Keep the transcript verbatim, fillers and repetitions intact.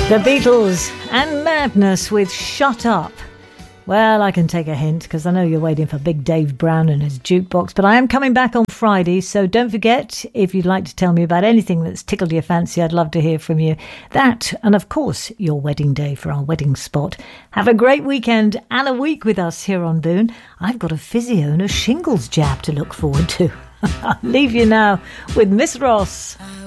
The Beatles and Madness with Shut Up. Well, I can take a hint because I know you're waiting for Big Dave Brown and his jukebox, but I am coming back on Friday, so don't forget, if you'd like to tell me about anything that's tickled your fancy, I'd love to hear from you. That, and of course, your wedding day for our wedding spot. Have a great weekend and a week with us here on Boone. I've got a physio and a shingles jab to look forward to. I'll leave you now with Miss Ross.